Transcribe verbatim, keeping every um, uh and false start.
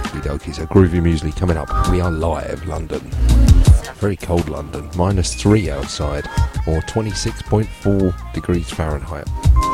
Okie dokie, so Groovy Muesli coming up. We are live, London. Very cold London, minus three outside, or twenty-six point four degrees Fahrenheit.